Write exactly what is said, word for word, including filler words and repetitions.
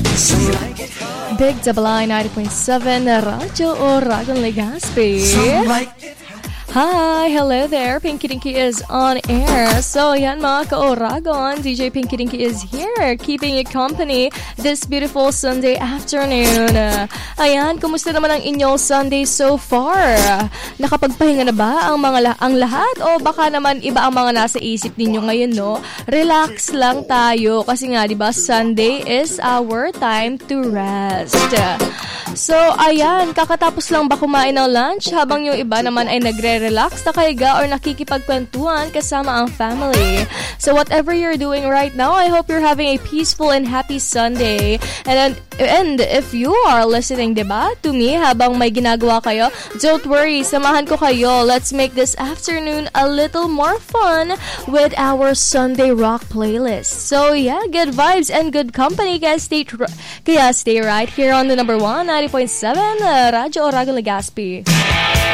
Big Double I ninety point seven Radyo Oragon Legazpi. Hi, hello there. Pinky Dinky is on air. So, yan mga ka-Oragon, D J Pinky Dinky is here, keeping you company this beautiful Sunday afternoon. Uh, ayan, kumusta naman ang inyong Sunday so far? Nakapagpahinga na ba ang mga la- ang lahat? O baka naman iba ang mga nasa isip ninyo ngayon, no? Relax lang tayo kasi nga, di ba, Sunday is our time to rest. So, ayan, kakatapos lang ba kumain ng lunch habang yung iba naman ay nagre-relax, nakahiga, or nakikipagkwentuhan kasama ang family. So, whatever you're doing right now, I hope you're having a peaceful and happy Sunday. And and if you are listening, diba, to me habang may ginagawa kayo, don't worry, samahan ko kayo. Let's make this afternoon a little more fun with our Sunday rock playlist. So, yeah, good vibes and good company, guys. Stay, tr- kaya stay right here on the number one, ninety point seven, uh, Radyo Oragon Legazpi.